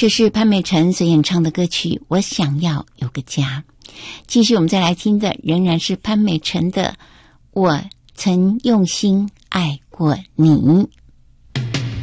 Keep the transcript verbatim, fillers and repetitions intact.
这是潘美辰所演唱的歌曲《我想要有个家》。继续我们再来听的仍然是潘美辰的《我曾用心爱过你》。